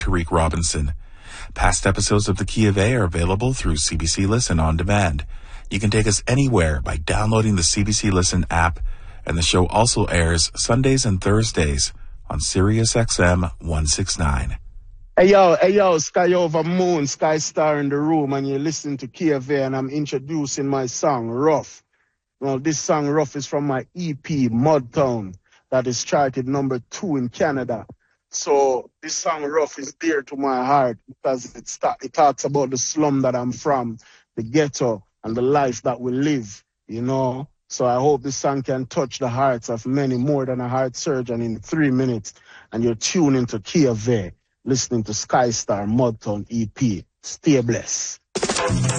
Tariq Robinson. Past episodes of The Key of A are available through CBC Listen on demand. You can take us anywhere by downloading the CBC Listen app, and the show also airs Sundays and Thursdays on Sirius XM 169. Hey yo, Sky Over Moon, Sky Star in the room, and you're listening to Key of A, and I'm introducing my song, Rough. Well, this song, Rough, is from my EP, Mudtown, that is charted number 2 in Canada. So this song, Rough, is dear to my heart because it talks about the slum that I'm from, the ghetto, and the life that we live, you know. So I hope this song can touch the hearts of many more than a heart surgeon in 3 minutes. And you're tuned into Key of A, listening to Sky Star Mudtown EP. Stay blessed.